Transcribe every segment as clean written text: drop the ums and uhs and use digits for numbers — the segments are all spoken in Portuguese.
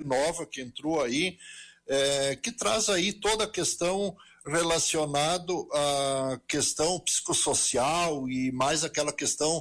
nova que entrou aí, que traz aí toda a questão relacionado à questão psicossocial e mais aquela questão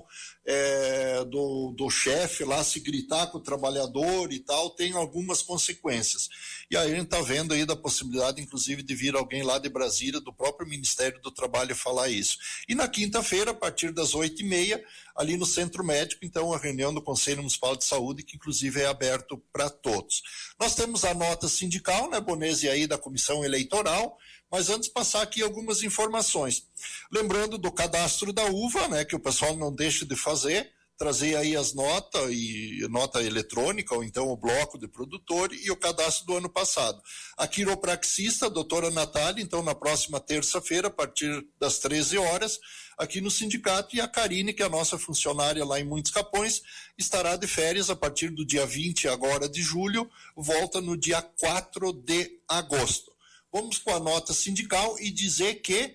do chefe lá se gritar com o trabalhador e tal, tem algumas consequências. E aí a gente está vendo aí da possibilidade, inclusive, de vir alguém lá de Brasília, do próprio Ministério do Trabalho, falar isso. E na quinta-feira, a partir das 8h30, ali no Centro Médico, então, a reunião do Conselho Municipal de Saúde, que inclusive é aberto para todos. Nós temos a nota sindical, né, Bonesi, aí da Comissão Eleitoral, mas antes passar aqui algumas informações. Lembrando do cadastro da uva, né, que o pessoal não deixa de fazer, trazer aí as notas e nota eletrônica, ou então o bloco de produtor e o cadastro do ano passado. A quiropraxista, a doutora Natália, então na próxima terça-feira, a partir das 13 horas, aqui no sindicato, e a Karine, que é a nossa funcionária lá em Muitos Capões, estará de férias a partir do dia 20 agora de julho, volta no dia 4 de agosto. Vamos com a nota sindical e dizer que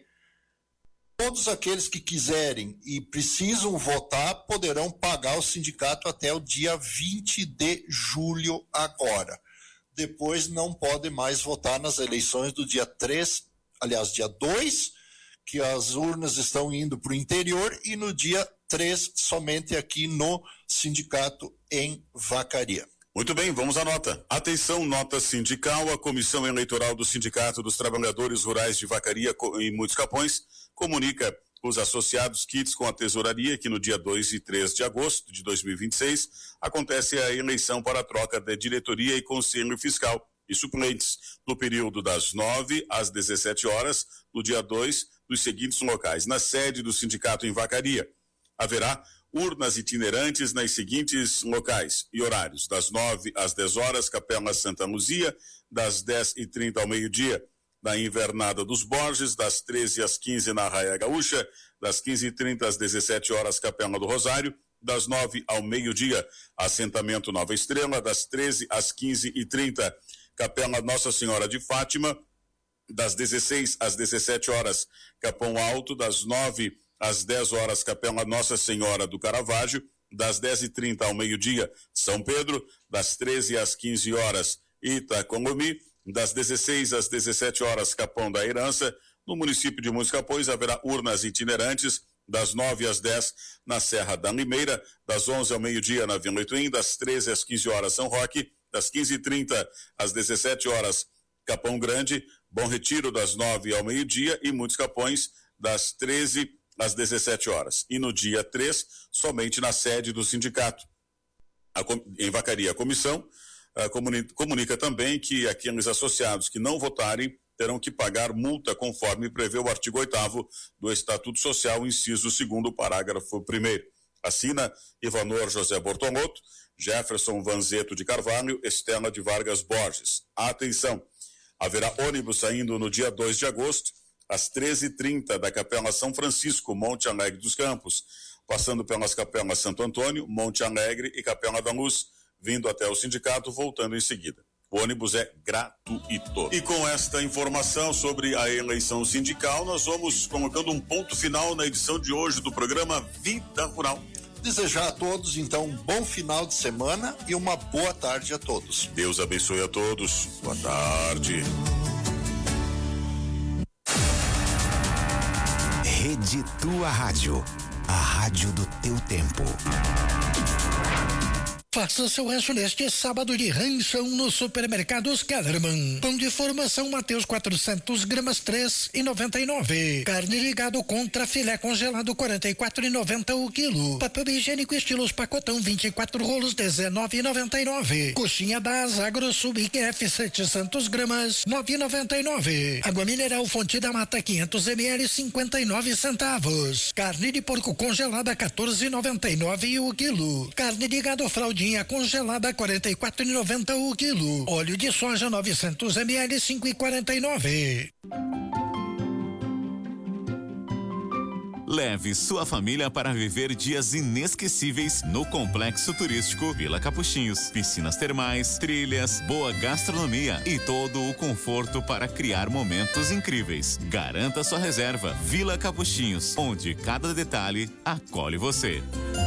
todos aqueles que quiserem e precisam votar poderão pagar o sindicato até o dia 20 de julho agora. Depois não podem mais votar nas eleições do dia 3, aliás, dia 2, que as urnas estão indo para o interior, e no dia 3 somente aqui no sindicato em Vacaria. Muito bem, vamos à nota. Atenção, nota sindical. A Comissão Eleitoral do Sindicato dos Trabalhadores Rurais de Vacaria e Muitos Capões comunica os associados kits com a tesouraria que no dia 2 e 3 de agosto de 2026 acontece a eleição para a troca de diretoria e conselho fiscal e suplentes no período das 9 às 17 horas, no dia 2, nos seguintes locais: na sede do sindicato em Vacaria. Haverá urnas itinerantes nas seguintes locais e horários: das 9 às 10 horas, Capela Santa Luzia; das 10h30 ao meio-dia, na Invernada dos Borges; das 13 às 15 na Arraia Gaúcha; das 15h30 às 17 horas, Capela do Rosário; das 9 ao meio-dia, assentamento Nova Estrela; das 13 às 15h30, Capela Nossa Senhora de Fátima; das 16 às 17 horas, Capão Alto; das 9 às 10 horas, Capela Nossa Senhora do Caravaggio; das 10h30 ao meio-dia, São Pedro; das 13 às 15 horas, Itacolomi; das 16 às 17 horas, Capão da Herança. No município de Muitos Capões haverá urnas itinerantes das 9 às 10 na Serra da Limeira; das 11 ao meio-dia na Vila Ituim; das 13 às 15 horas, São Roque; das 15h30 às 17 horas, Capão Grande; Bom Retiro, das 9 ao meio-dia, e Muitos Capões, das 13 às 17 horas. E no dia 3, somente na sede do sindicato. Em Vacaria, a comissão comunica também que aqueles associados que não votarem terão que pagar multa conforme prevê o artigo 8º do Estatuto Social, inciso 2º, parágrafo 1º. Assina Ivanor José Bortolotto, Jefferson Vanzeto de Carvalho, Estela de Vargas Borges. Atenção, haverá ônibus saindo no dia 2 de agosto, às 13h30, da Capela São Francisco, Monte Alegre dos Campos, passando pelas Capelas Santo Antônio, Monte Alegre e Capela da Luz, vindo até o sindicato, voltando em seguida. O ônibus é gratuito. E com esta informação sobre a eleição sindical, nós vamos colocando um ponto final na edição de hoje do programa Vida Rural. Desejar a todos, então, um bom final de semana e uma boa tarde a todos. Deus abençoe a todos. Boa tarde. Rede Tua Rádio, a rádio do teu tempo. Faça seu rancho neste sábado de ranchão no Supermercados Kellerman. Pão de formação Mateus 400 gramas 3,99. Carne de gado contra filé congelado 44,90 o quilo. Papel higiênico estilos pacotão 24 rolos 19,99. Coxinha da Asa Grosso IQF 700 gramas 9,99. Água mineral Fonte da Mata 500 ml 59 centavos. Carne de porco congelada 14,99 o quilo. Carne de gado fraldinha congelada 44,90 o quilo. Óleo de soja 900 ml 5,49. Leve sua família para viver dias inesquecíveis no Complexo Turístico Vila Capuchinhos. Piscinas termais, trilhas, boa gastronomia e todo o conforto para criar momentos incríveis. Garanta sua reserva. Vila Capuchinhos, onde cada detalhe acolhe você.